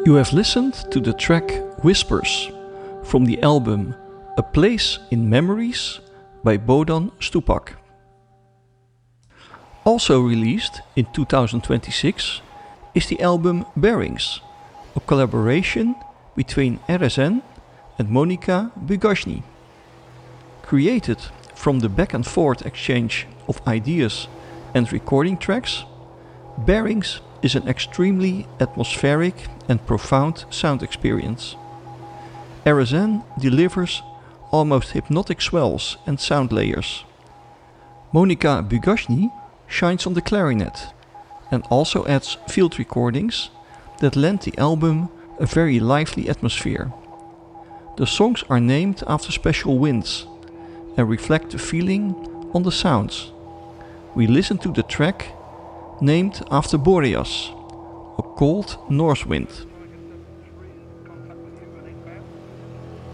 You have listened to the track Whispers from the album A Place in Memories by Bodan Stupak. Also released in 2026 is the album Bearings, a collaboration between RSN and Monika Bugajny. Created from the back and forth exchange of ideas and recording tracks, Bearings is an extremely atmospheric and profound sound experience. RSN delivers almost hypnotic swells and sound layers. Monika Bugajny shines on the clarinet and also adds field recordings that lend the album a very lively atmosphere. The songs are named after special winds and reflect the feeling on the sounds. We listen to the track named after Boreas, a cold north wind.